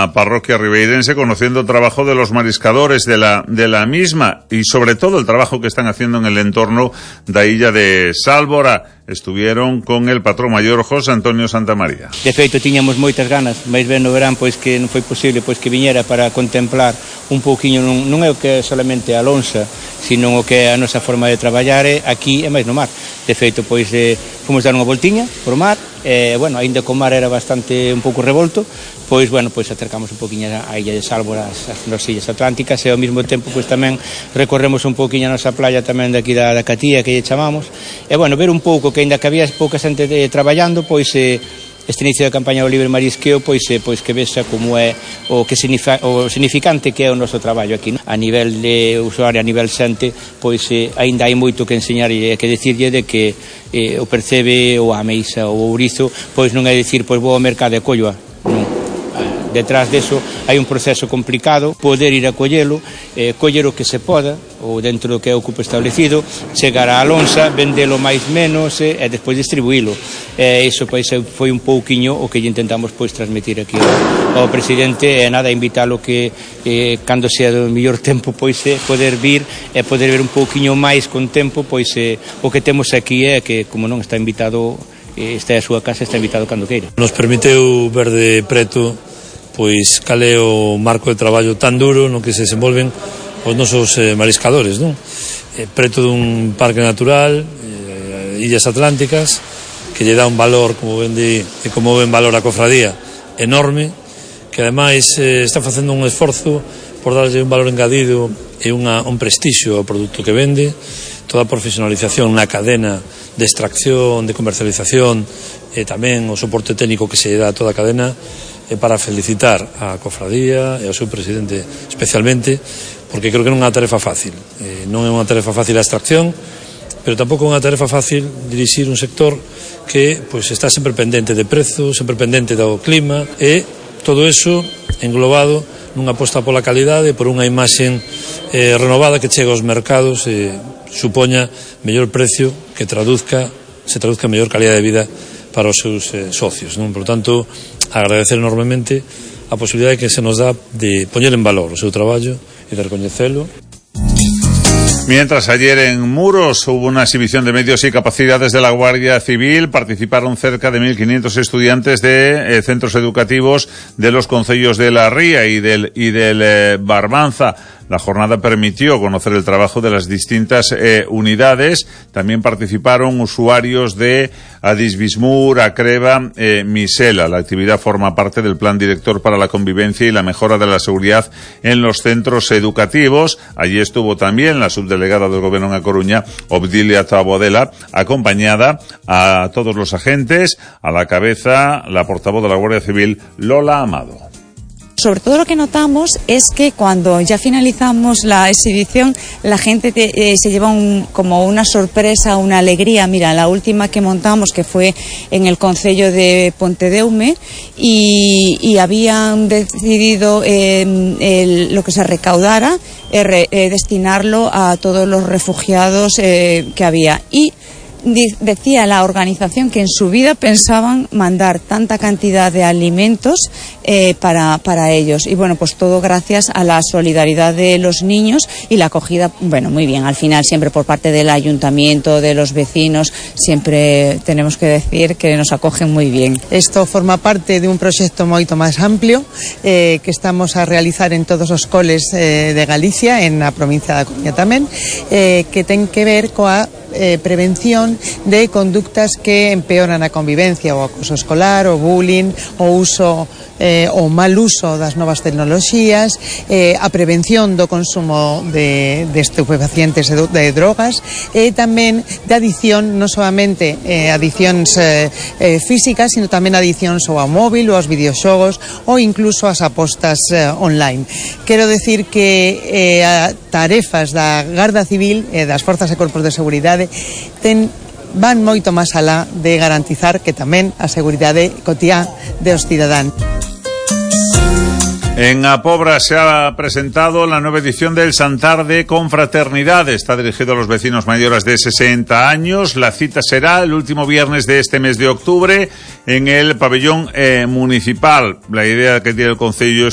la parroquia ribeirense, conociendo el trabajo de los mariscadores de la misma y sobre todo el trabajo que están haciendo en el entorno da illa de Sálvora. Estuvieron con el patrón mayor José Antonio Santamaría. De feito, tiñamos moitas ganas, máis ben no verán, pois que non foi posible pois que viñera para contemplar un pouquiño, non é o que é solamente a lonxa, sino o que é a nosa forma de traballar aquí e máis no mar. De feito, pois fomos dar unha voltiña por mar, bueno, aínda que o mar era bastante un pouco revolto, pois, bueno, pois acercamos un pouquiño a illa de Sálvora, as nos illas atlánticas, e ao mesmo tempo, pois tamén recorremos un pouquiño a nosa playa tamén daqui da Catía, que lle chamamos, e, bueno, ver un pouco que aínda que había pouca xente traballando, pois este inicio da campaña do libre marisqueo, pois que vexa como é o significante que é o noso traballo aquí, a nivel de usuario, a nivel xente, pois aínda hai moito que enseñarlle e que decirlle de que o percebe ou a ameixa ou o ourizo, pois non é dicir, pois vou ao mercado e colloa, non. Detrás deso hai un proceso complicado, poder ir a collelo, coller o que se poda, ou dentro do que é o cupo establecido, chegar á lonxa, vendelo máis menos e despois distribuílo. Iso pois foi un pouquiño o que lle intentamos pois transmitir aquí ao presidente, e nada, invitalo que cando sea do mellor tempo pois poder vir e poder ver un pouquiño máis con tempo pois o que temos aquí é que como non está invitado, esta é a súa casa, está invitado cando queira. Nos permiteu ver de preto pois cal é o marco de traballo tan duro no que se desenvolven os nosos mariscadores, non? Preto dun parque natural, illas atlánticas, que lle dá un valor, como ben di, e como ben valor a cofradía, enorme, que ademais está facendo un esforzo por darlle un valor engadido e un prestixio ao produto que vende, toda a profesionalización na cadena de extracción, de comercialización e tamén o soporte técnico que se lle dá a toda a cadena, para felicitar a cofradía e ao seu presidente especialmente, porque creo que non é unha tarefa fácil, non é unha tarefa fácil a extracción, pero tampouco é unha tarefa fácil dirixir un sector que pois está sempre pendente de prezo, sempre pendente do clima, e todo eso englobado nunha aposta pola calidade, por unha imaxe renovada que chega aos mercados e supoña mellor precio, que se traduzca mellor calidade de vida para os seus socios, non? Por tanto, agradecer enormemente a posibilidade que se nos dá de poñer en valor o seu traballo e de recoñecelo. Mientras ayer en Muros hubo una exhibición de medios y capacidades de la Guardia Civil, participaron cerca de 1.500 estudiantes de centros educativos de los concellos de La Ría y del Barbanza. La jornada permitió conocer el trabajo de las distintas unidades. También participaron usuarios de Adisbismur, Acreva, Misela. La actividad forma parte del Plan Director para la Convivencia y la Mejora de la Seguridad en los Centros Educativos. Allí estuvo también la subdelegada del Gobierno en A Coruña, Obdilia Tabodela, acompañada a todos los agentes, a la cabeza la portavoz de la Guardia Civil, Lola Amado. Sobre todo lo que notamos es que cuando ya finalizamos la exhibición, la gente se lleva como una sorpresa, una alegría. Mira, la última que montamos, que fue en el concello de Pontedeume, y habían decidido lo que se recaudara, destinarlo a todos los refugiados que había. Y decía la organización que en su vida pensaban mandar tanta cantidad de alimentos para ellos, y bueno, pues todo gracias a la solidaridad de los niños y la acogida, bueno, muy bien, al final siempre por parte del ayuntamiento, de los vecinos, siempre tenemos que decir que nos acogen muy bien. Esto forma parte de un proxecto moito máis amplio que estamos a realizar en todos os coles de Galicia, en a provincia da Coruña tamén, que ten que ver coa prevención de conductas que empeoran a convivencia, o acoso escolar, o bullying, o uso o mal uso das novas tecnoloxías, a prevención do consumo de estupefacientes e de drogas, e tamén de adición, non solamente adicións físicas, sino tamén adicións ao móvil, ou aos videoxogos, ou incluso as apostas online. Quero decir que as tarefas da Garda Civil e das Forzas e Corpos de Seguridade van moito máis alá de garantizar que tamén a seguridade cotiá dos cidadáns. En A Pobra se ha presentado la nueva edición del Santar de Confraternidad. Está dirigido a los vecinos mayores de 60 años. La cita será el último viernes de este mes de octubre en el pabellón municipal. La idea que tiene el concello es